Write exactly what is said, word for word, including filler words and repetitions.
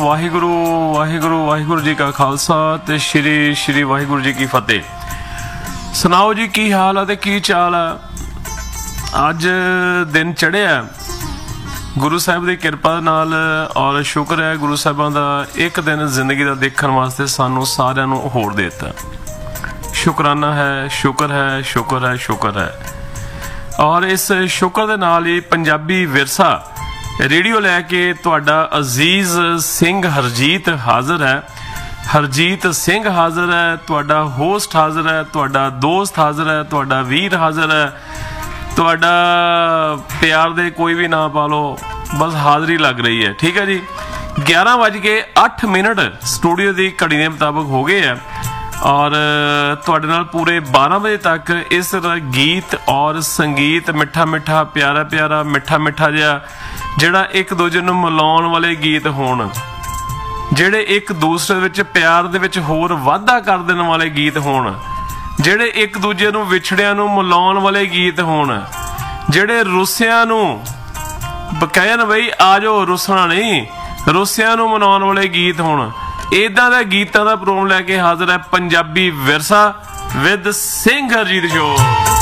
वाहिगुरु वाहिगुरु वाहिगुरु जी का खालसा ते श्री श्री वाहिगुरु जी की फतेह। सुनाओ जी की हाल है ते की चाल है। अज दिन चढ़िया गुरु साहब की किरपा नाल और शुक्र है गुरु साहबां दा एक दिन जिंदगी का देखने वास्ते सानू सारिआं नूं होर देता। शुकराना है, शुक्र है, शुक्र है, शुक्र है। और इस शुक्र दे नाल ही पंजाबी विरसा रेडियो लैके तुहाडा अजीज सिंह हरजीत हाजिर है। हरजीत सिंह हाजिर है, तुहाडा होस्ट हाजिर है, तुहाडा दोस्त हाजिर है, तुहाडा वीर हाजिर है, तुहाडा प्यार दे कोई भी ना पा लो, बस हाज़री लग रही है। ठीक है जी। ग्यारह बज के अठ मिनट स्टूडियो की घड़ी के मुताबिक हो गए है और तुहाडे नाल पूरे बारह बजे तक इस गीत और संगीत मिठा मिठा प्यारा प्यारा मिठा मिठा जिहा जिहड़ा एक दूजे नूं मिलाउण वाले गीत होण, जिहड़े एक दूसरे विच प्यार दे विच होर वाधा कर देण वाले गीत होण, जिहड़े एक दूजे नूं विछड़िਆਂ नूं मिलाउण वाले गीत होण, जिहड़े रुੱਸਿਆਂ नूं कहण बई आ जाओ रुੱसਣਾ नहीं, रुੱਸਿਆਂ नूं मनाउण वाले गीत होण। इदां दे गीतां दा प्रोग्राम लैके हाजिर है पंजाबी विरसा विद सिंह हरजीत शो।